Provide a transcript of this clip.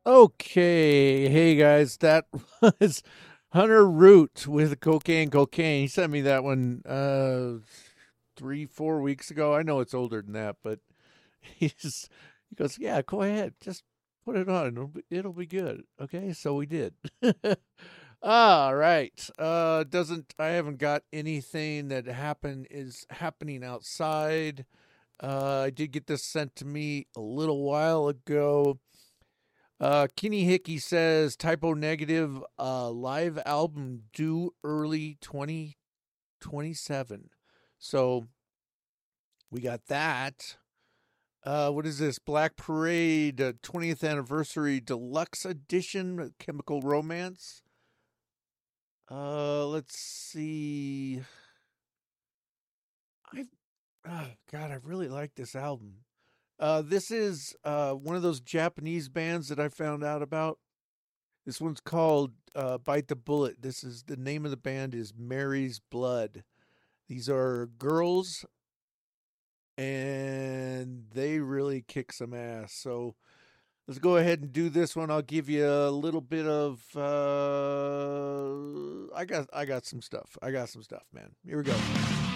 Okay, hey guys, that was Hunter Root with Cocaine. He sent me that one 3, 4 weeks ago. I know it's older than that, but he goes, yeah, go ahead, just put it on. It'll be good. Okay, so we did. All right. Doesn't I haven't got anything that is happening outside. I did get this sent to me a little while ago. Kenny Hickey says typo negative, live album due early 2027. So we got that. What is this? Black Parade 20th anniversary deluxe edition, Chemical Romance. Let's see. I God, I really like this album. This is one of those Japanese bands that I found out about. This one's called Bite the Bullet. This is the name of the band is Mary's Blood. These are girls and they really kick some ass. So let's go ahead and do this one. I'll give you a little bit of I got some stuff. I got some stuff, man. Here we go.